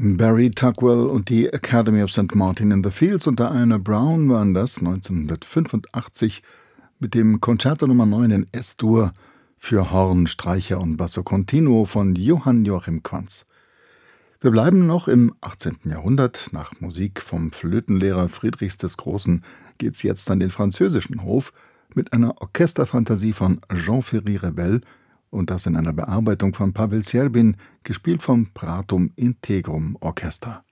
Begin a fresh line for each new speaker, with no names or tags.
Barry Tugwell und die Academy of St. Martin in the Fields und Diana Brown waren das 1985 mit dem Concerto Nummer 9 in S-Dur für Horn, Streicher und Basso Continuo von Johann Joachim Quanz. Wir bleiben noch im 18. Jahrhundert. Nach Musik vom Flötenlehrer Friedrichs des Großen geht's jetzt an den französischen Hof mit einer Orchesterfantasie von Jean-Ferry Rebel und das in einer Bearbeitung von Pavel Serbin, gespielt vom Pratum Integrum Orchester.